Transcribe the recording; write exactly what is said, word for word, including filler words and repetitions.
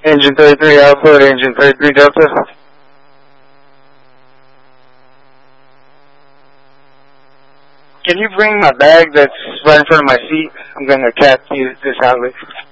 Engine thirty-three output, engine thirty-three Delta. Can you bring my bag that's right in front of my seat? I'm going to cap use this outlet.